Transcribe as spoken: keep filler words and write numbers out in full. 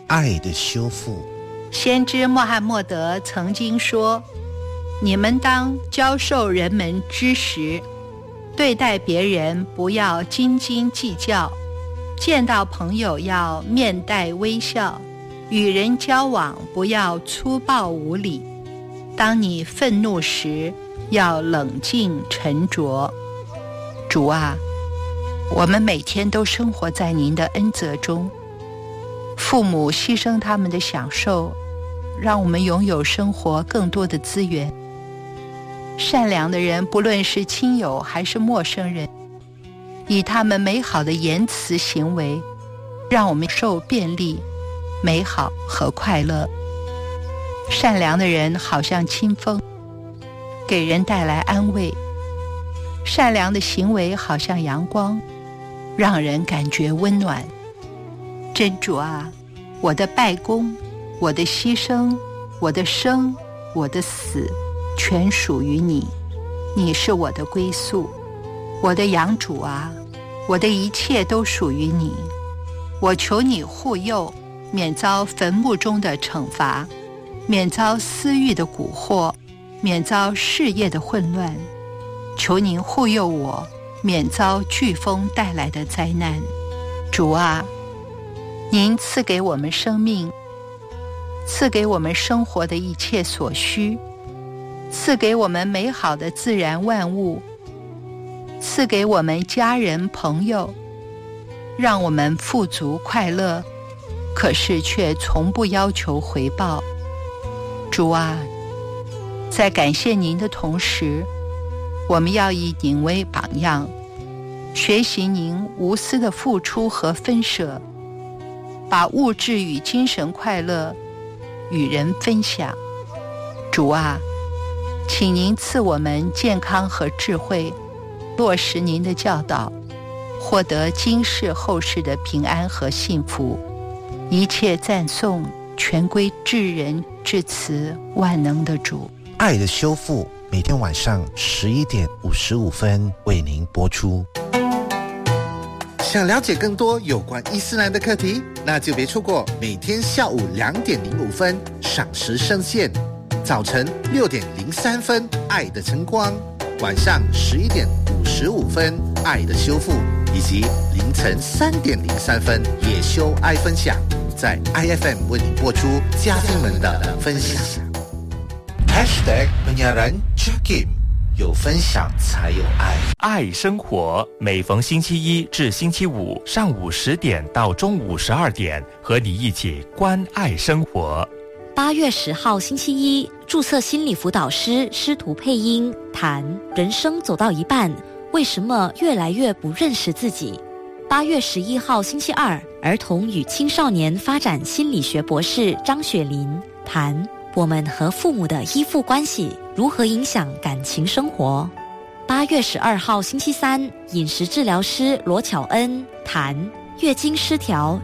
爱的修复。 先知穆罕默德曾经说，你们当教授人们知识，对待别人不要斤斤计较，见到朋友要面带微笑，与人交往不要粗暴无礼，当你愤怒时要冷静沉着。主啊，我们每天都生活在您的恩泽中，父母牺牲他们的享受，让我们拥有生活更多的资源。善良的人，不论是亲友还是陌生人，以他们美好的言辞行为，让我们受便利、美好和快乐。善良的人好像清风，给人带来安慰；善良的行为好像阳光，让人感觉温暖。真主啊，我的拜功，我的牺牲，我的生，我的死，全属于你，你是我的归宿。我的养主啊，我的一切都属于你，我求你护佑，免遭坟墓中的惩罚，免遭私欲的蛊惑，免遭事业的混乱。求您护佑我，免遭飓风带来的灾难。主啊，您赐给我们生命，赐给我们生活的一切所需，赐给我们美好的自然万物，赐给我们家人朋友，让我们富足快乐，可是却从不要求回报。主啊，在感谢您的同时，我们要以您为榜样，学习您无私的付出和分舍，把物质与精神快乐与人分享。主啊，请您赐我们健康和智慧，落实您的教导，获得今世后世的平安和幸福。一切赞颂全归至仁至慈万能的主。 爱的修复，每天晚上十一点五十五分为您播出。 想了解更多有关伊斯兰的课题，那就别错过每天下午两点零五分赏时圣线，早晨六点零三分爱的晨光，晚上十一点五十五分爱的修复，以及凌晨三点零三分野修爱分享，在 I F M 为你播出嘉宾们的分享。 Hashtag penyiaran Jakim， 有分享才有爱。 爱生活，每逢星期一至星期五上午十点到中午十二点，和你一起关爱生活。 八月十号星期一，注册心理辅导师师徒配音谈人生走到一半，为什么越来越不认识自己。八月十一号星期二，儿童与青少年发展心理学博士张雪琳谈我们和父母的依附关系如何影响感情生活。八月十二号星期三，饮食治疗师罗巧恩谈月经失调